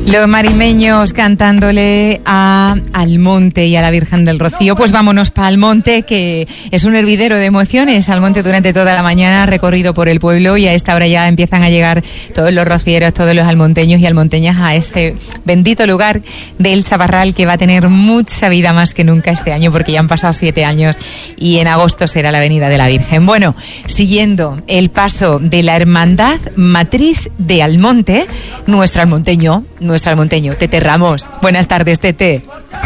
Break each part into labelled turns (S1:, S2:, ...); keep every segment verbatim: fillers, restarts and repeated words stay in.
S1: Los marimeños cantándole a Almonte y a la Virgen del Rocío. Pues vámonos para Almonte, que es un hervidero de emociones. Almonte durante toda la mañana, recorrido por el pueblo, y a esta hora ya empiezan a llegar todos los rocieros, todos los almonteños y almonteñas a este bendito lugar del Chaparral, que va a tener mucha vida más que nunca este año, porque ya han pasado siete años y en agosto será la Avenida de la Virgen. Bueno, siguiendo el paso de la Hermandad Matriz de Almonte, nuestro almonteño, nuestro almonteño, Tete Ramos. Buenas tardes, Tete.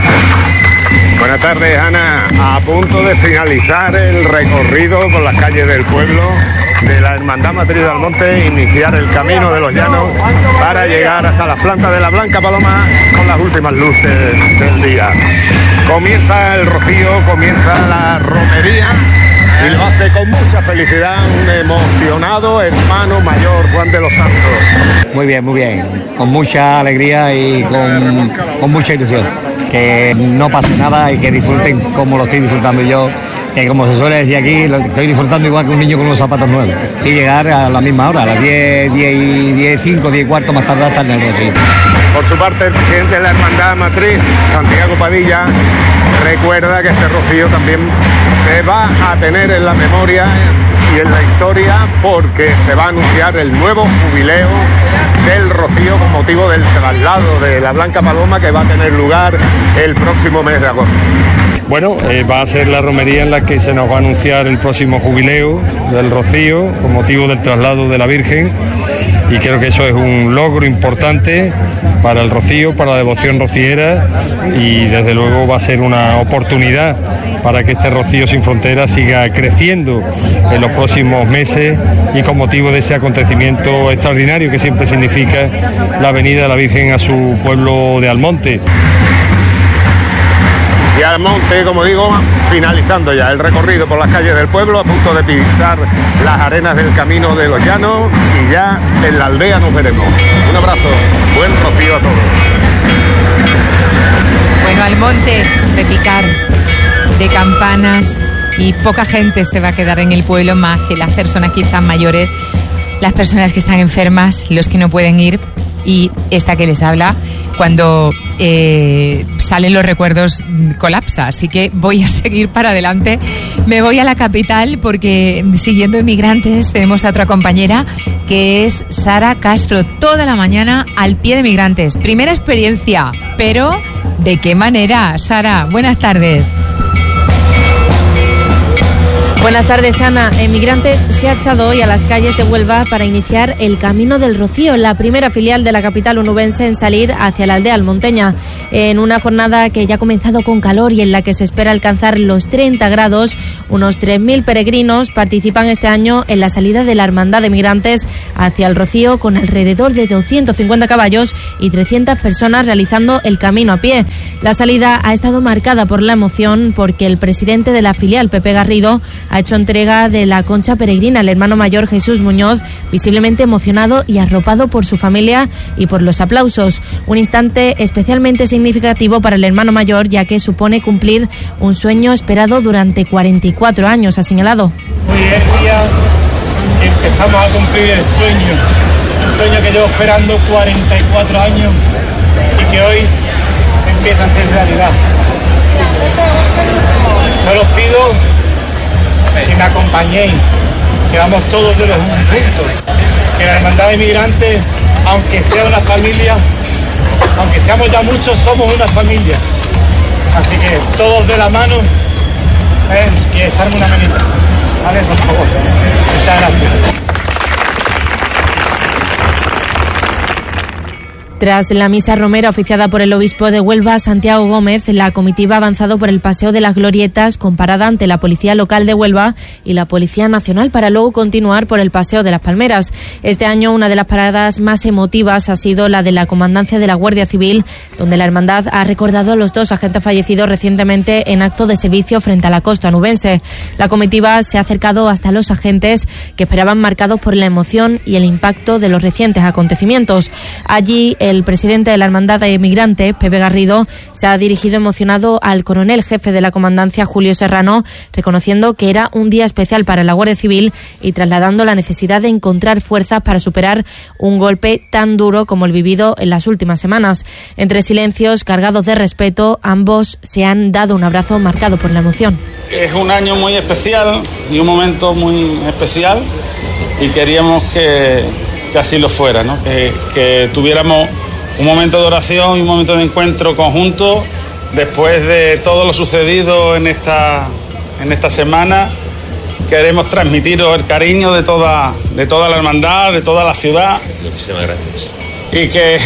S2: Buenas tardes, Ana. A punto de finalizar el recorrido por las calles del pueblo de la Hermandad Matriz de Almonte, iniciar el camino de los llanos para llegar hasta las plantas de la Blanca Paloma con las últimas luces del día. Comienza el rocío, comienza la romería y lo hace con mucha felicidad un emocionado hermano mayor, Juan de los Santos.
S3: Muy bien, muy bien, con mucha alegría y con, con mucha ilusión. Que no pase nada y que disfruten como lo estoy disfrutando yo, que como se suele decir aquí, lo estoy disfrutando igual que un niño con unos zapatos nuevos. Y llegar a la misma hora, a las diez, diez y diez, cinco, diez y cuarto más tarde hasta el rocío.
S2: Por su parte, el presidente de la Hermandad Matriz, Santiago Padilla, recuerda que este rocío también se va a tener en la memoria y en la historia, porque se va a anunciar el nuevo jubileo del rocío con motivo del traslado de la Blanca Paloma, que va a tener lugar el próximo mes de agosto.
S4: Bueno, eh, va a ser la romería en la que se nos va a anunciar el próximo jubileo del rocío con motivo del traslado de la Virgen, y creo que eso es un logro importante para el rocío, para la devoción rociera, y desde luego va a ser una oportunidad para que este Rocío Sin Fronteras siga creciendo en los próximos meses, y con motivo de ese acontecimiento extraordinario que siempre significa la venida de la Virgen a su pueblo de Almonte.
S2: Y Almonte, como digo, finalizando ya el recorrido por las calles del pueblo, a punto de pisar las arenas del Camino de los Llanos, y ya en la aldea nos veremos. Un abrazo, buen rocío a todos.
S1: Bueno, Almonte, repicar de campanas, y poca gente se va a quedar en el pueblo, más que las personas quizás mayores, las personas que están enfermas, los que no pueden ir, y esta que les habla, cuando eh, salen los recuerdos, colapsa. Así que voy a seguir para adelante. Me voy a la capital, porque siguiendo Inmigrantes tenemos a otra compañera, que es Sara Castro, toda la mañana al pie de Migrantes. Primera experiencia, pero ¿de qué manera? Sara, buenas tardes.
S5: Buenas tardes, Ana. Inmigrantes se ha echado hoy a las calles de Huelva para iniciar el Camino del Rocío, la primera filial de la capital onubense en salir hacia la aldea almonteña. En una jornada que ya ha comenzado con calor y en la que se espera alcanzar los treinta grados, unos tres mil peregrinos participan este año en la salida de la Hermandad de Migrantes hacia el Rocío, con alrededor de doscientos cincuenta caballos y trescientas personas realizando el camino a pie. La salida ha estado marcada por la emoción, porque el presidente de la filial, Pepe Garrido, ha hecho entrega de la concha peregrina al hermano mayor Jesús Muñoz, visiblemente emocionado y arropado por su familia y por los aplausos. Un instante especialmente significativo para el hermano mayor, ya que supone cumplir un sueño esperado durante cuarenta y cuatro años, ha señalado.
S6: Hoy es el día que empezamos a cumplir el sueño, un sueño que llevo esperando cuarenta y cuatro años y que hoy empieza a ser realidad. Solo os pido que me acompañéis, que vamos todos de los juntos, que la Hermandad de Migrantes, aunque sea una familia, aunque seamos ya muchos, somos una familia. Así que todos de la mano, eh, y echarme una manita. Vale, por favor. Muchas gracias.
S5: Tras la misa romera oficiada por el obispo de Huelva, Santiago Gómez, la comitiva ha avanzado por el Paseo de las Glorietas, con parada ante la Policía Local de Huelva y la Policía Nacional, para luego continuar por el Paseo de las Palmeras. Este año una de las paradas más emotivas ha sido la de la Comandancia de la Guardia Civil, donde la hermandad ha recordado a los dos agentes fallecidos recientemente en acto de servicio frente a la costa onubense. La comitiva se ha acercado hasta los agentes, que esperaban marcados por la emoción y el impacto de los recientes acontecimientos. Allí el presidente de la Hermandad de Emigrantes, Pepe Garrido, se ha dirigido emocionado al coronel jefe de la comandancia, Julio Serrano, reconociendo que era un día especial para la Guardia Civil y trasladando la necesidad de encontrar fuerzas para superar un golpe tan duro como el vivido en las últimas semanas. Entre silencios cargados de respeto, ambos se han dado un abrazo marcado por la emoción.
S7: Es un año muy especial y un momento muy especial y queríamos que, que así lo fuera, ¿no? Que, que tuviéramos un momento de oración y un momento de encuentro conjunto después de todo lo sucedido en esta, en esta semana. Queremos transmitiros el cariño de toda, de toda la hermandad, de toda la ciudad.
S8: Muchísimas gracias.
S7: Y que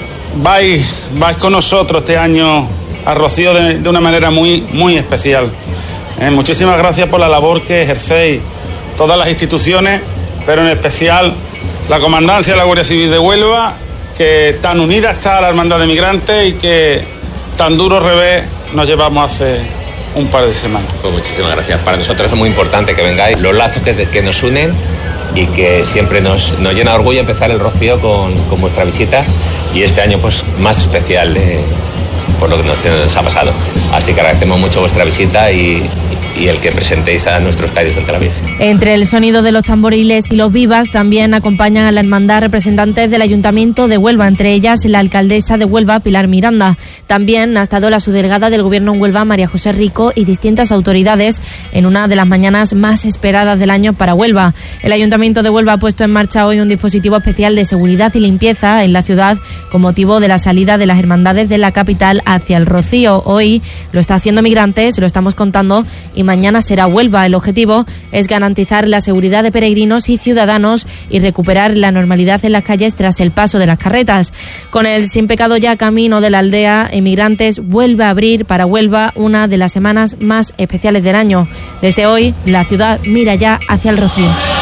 S7: vais, vais con nosotros este año a Rocío de, de una manera muy, muy especial. Eh, muchísimas gracias por la labor que ejercéis todas las instituciones, pero en especial la Comandancia de la Guardia Civil de Huelva, que tan unida está a la Hermandad de Migrantes y que tan duro revés nos llevamos hace un par de semanas.
S8: Pues muchísimas gracias. Para nosotros es muy importante que vengáis, los lazos que, que nos unen y que siempre nos, nos llena de orgullo empezar el Rocío con, con vuestra visita, y este año pues más especial de, por lo que nos, nos ha pasado. Así que agradecemos mucho vuestra visita y, y el que presentéis a nuestros caídos ante la Virgen.
S5: Entre el sonido de los tamboriles y los vivas también acompañan a la hermandad representantes del Ayuntamiento de Huelva, entre ellas la alcaldesa de Huelva, Pilar Miranda. También ha estado la subdelegada del Gobierno en Huelva, María José Rico, y distintas autoridades en una de las mañanas más esperadas del año para Huelva. El Ayuntamiento de Huelva ha puesto en marcha hoy un dispositivo especial de seguridad y limpieza en la ciudad con motivo de la salida de las hermandades de la capital hacia el Rocío. Hoy lo está haciendo Migrantes, lo estamos contando, y mañana será Huelva. El objetivo es garantizar la seguridad de peregrinos y ciudadanos y recuperar la normalidad en las calles tras el paso de las carretas. Con el Sin Pecado ya camino de la aldea, Emigrantes vuelve a abrir para Huelva una de las semanas más especiales del año. Desde hoy, la ciudad mira ya hacia el Rocío.